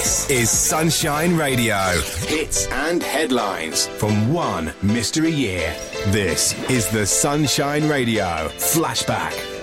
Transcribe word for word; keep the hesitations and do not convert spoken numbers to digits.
This is Sunshine Radio. Hits and headlines from one mystery year. This is the Sunshine Radio Flashback.